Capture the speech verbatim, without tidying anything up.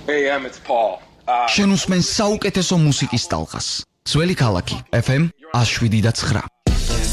Hey, Em, it's Paul. Uh... შენ უსმენ საუკეთესო მუსიკის ტალღას. ძველი ქალაქი, F M one oh seven point nine.